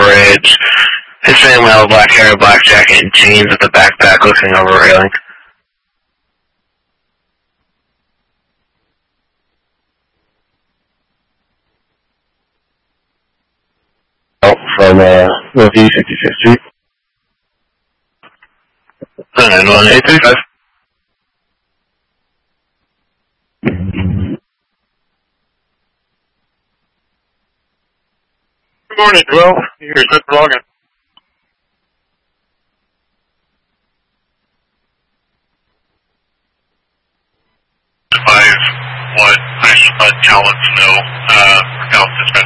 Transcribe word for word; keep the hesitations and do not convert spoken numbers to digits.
bridge. His family had black hair, black jacket, and jeans with a backpack looking over a railing. Oh, from uh, Northeast sixty-fifth Street. nine one eight three five. Good morning, Will. Here's Ed Brogan. Advise what I should let Talents know uh, about dispatch.